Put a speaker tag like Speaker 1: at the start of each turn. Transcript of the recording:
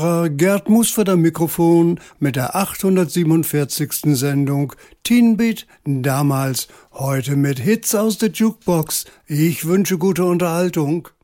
Speaker 1: Gerd Musford am Mikrofon mit der 847. Sendung Teen Beat damals, heute mit Hits aus der Jukebox. Ich wünsche gute Unterhaltung.